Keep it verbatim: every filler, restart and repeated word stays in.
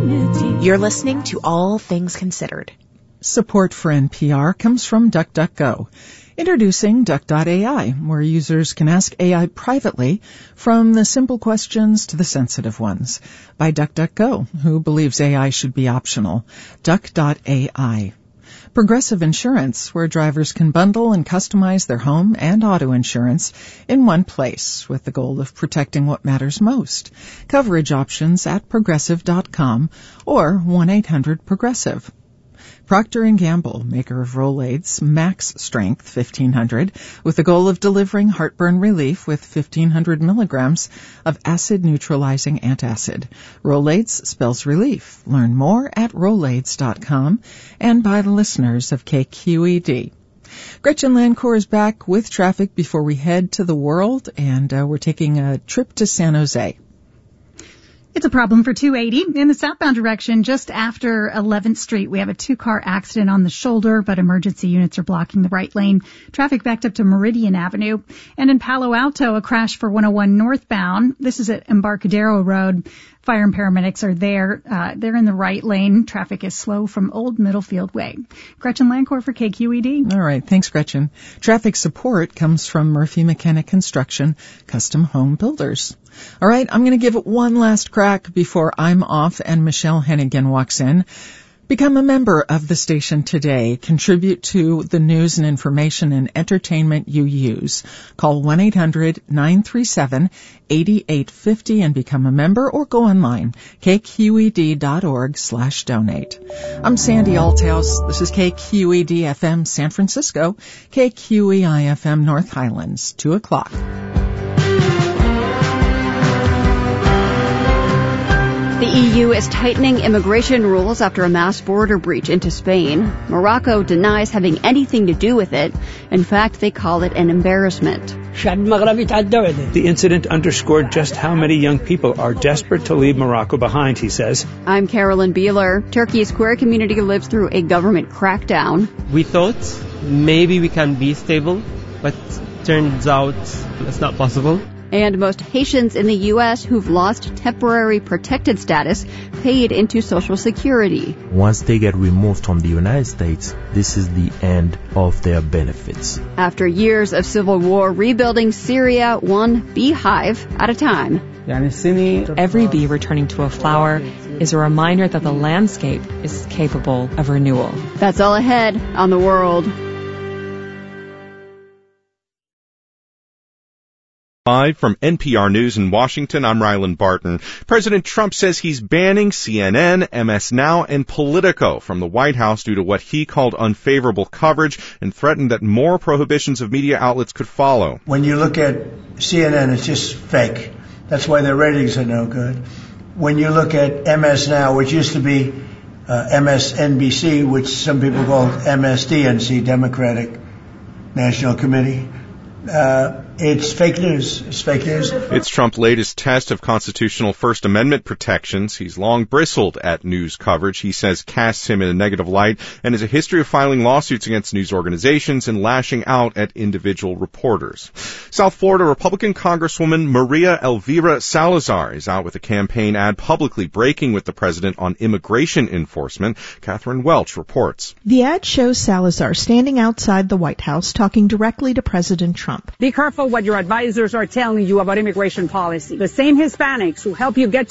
Unity. You're listening to All Things Considered. Support for N P R comes from DuckDuckGo. Introducing Duck dot A I, where users can ask A I privately, from the simple questions to the sensitive ones, by DuckDuckGo, who believes A I should be optional. Duck dot A I. Progressive Insurance, where drivers can bundle and customize their home and auto insurance in one place with the goal of protecting what matters most. Coverage options at progressive dot com or one eight hundred progressive. Procter and Gamble, maker of Rolaids, Max Strength fifteen hundred, with the goal of delivering heartburn relief with fifteen hundred milligrams of acid-neutralizing antacid. Rolaids spells relief. Learn more at rolaids dot com and by the listeners of K Q E D. Gretchen Lancour is back with traffic before we head to the world, and uh, we're taking a trip to San Jose. It's a problem for two eighty in the southbound direction just after eleventh Street. We have a two-car accident on the shoulder, but emergency units are blocking the right lane. Traffic backed up to Meridian Avenue. And in Palo Alto, a crash for one oh one northbound. This is at Embarcadero Road. Fire and paramedics are there. Uh, they're in the right lane. Traffic is slow from Old Middlefield Way. Gretchen Lancour for K Q E D. All right. Thanks, Gretchen. Traffic support comes from Murphy McKenna Construction, custom home builders. All right. I'm going to give it one last crack before I'm off and Michelle Hennigan walks in. Become a member of the station today. Contribute to the news and information and entertainment you use. Call one eight hundred nine three seven eight eight five zero and become a member, or go online, k q e d dot org slash donate. I'm Sandy Althouse. This is K Q E D F M San Francisco, K Q E I F M North Highlands, two o'clock. The E U is tightening immigration rules after a mass border breach into Spain. Morocco denies having anything to do with it. In fact, they call it an embarrassment. The incident underscored just how many young people are desperate to leave Morocco behind, he says. I'm Carolyn Beeler. Turkey's queer community lives through a government crackdown. We thought maybe we can be stable, but turns out that's not possible. And most Haitians in the U S who've lost temporary protected status paid into Social Security. Once they get removed from the United States, this is the end of their benefits. After years of civil war rebuilding Syria, one beehive at a time. Every bee returning to a flower is a reminder that the landscape is capable of renewal. That's all ahead on The World. Live from N P R News in Washington, I'm Rylan Barton. President Trump says he's banning C N N, M S Now, and Politico from the White House due to what he called unfavorable coverage, and threatened that more prohibitions of media outlets could follow. When you look at C N N, it's just fake. That's why their ratings are no good. When you look at M S Now, which used to be uh, M S N B C, which some people call M S D N C, Democratic National Committee, uh, it's fake news. It's fake news. It's Trump's latest test of constitutional First Amendment protections. He's long bristled at news coverage he says casts him in a negative light, and has a history of filing lawsuits against news organizations and lashing out at individual reporters. South Florida Republican Congresswoman Maria Elvira Salazar is out with a campaign ad publicly breaking with the president on immigration enforcement. Catherine Welch reports. The ad shows Salazar standing outside the White House talking directly to President Trump. Be careful what your advisors are telling you about immigration policy. The same Hispanics who help you get